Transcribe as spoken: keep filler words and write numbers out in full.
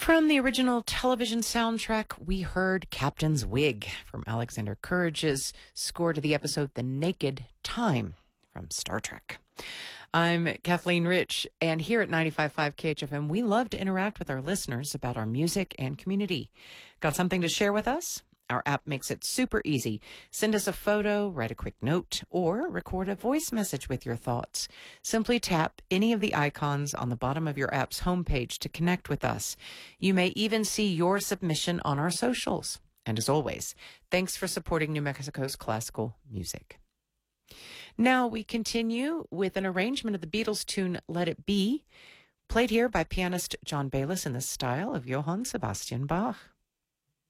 From the original television soundtrack, we heard Captain's Wig from Alexander Courage's score to the episode The Naked Time from Star Trek. I'm Kathleen Rich, and here at ninety-five point five K H F M, we love to interact with our listeners about our music and community. Got something to share with us? Our app makes it super easy. Send us a photo, write a quick note, or record a voice message with your thoughts. Simply tap any of the icons on the bottom of your app's homepage to connect with us. You may even see your submission on our socials. And as always, thanks for supporting New Mexico's classical music. Now we continue with an arrangement of the Beatles tune Let It Be, played here by pianist John Bayliss in the style of Johann Sebastian Bach.